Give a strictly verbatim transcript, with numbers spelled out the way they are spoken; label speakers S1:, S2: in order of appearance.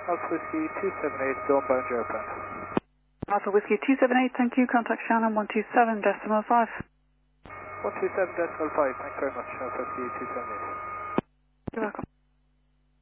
S1: Alpha Whiskey two seven eight, Dawnbound Airplane.
S2: Alpha Whiskey two seven eight, thank you. Contact Shannon one two seven decimal five.
S1: one two seven decimal five, thanks very much. Alpha Whiskey two seven eight.
S2: You're welcome.